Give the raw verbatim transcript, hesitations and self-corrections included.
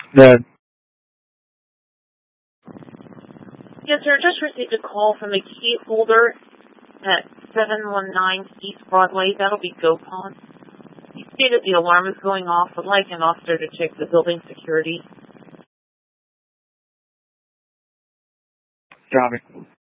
Ned. Yes, sir. Just received a call from the key holder at seven one nine East Broadway. That'll be GoPon. He stated the alarm is going off. Would like an officer to check the building security. Copy.